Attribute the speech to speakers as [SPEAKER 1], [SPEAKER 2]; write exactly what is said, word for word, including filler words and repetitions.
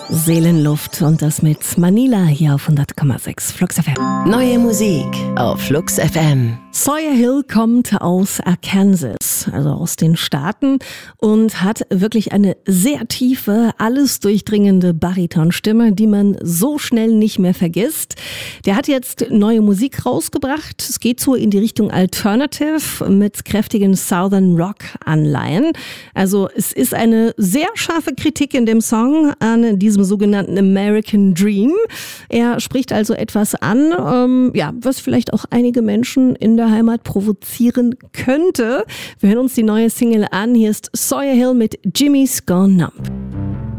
[SPEAKER 1] Seelenluft und das mit Manila hier auf hundert Komma sechs Flux F M.
[SPEAKER 2] Neue Musik auf Flux F M.
[SPEAKER 1] Sawyer Hill kommt aus Arkansas, also aus den Staaten, und hat wirklich eine sehr tiefe, alles durchdringende Baritonstimme, die man so schnell nicht mehr vergisst. Der hat jetzt neue Musik rausgebracht. Es geht so in die Richtung Alternative mit kräftigen Southern Rock Anleihen. Also es ist eine sehr scharfe Kritik in dem Song an diesem sogenannten American Dream. Er spricht also etwas an, ähm, ja, was vielleicht auch einige Menschen in der Heimat provozieren könnte. Wir hören uns die neue Single an. Hier ist Sawyer Hill mit Jimmy's Gone Numb.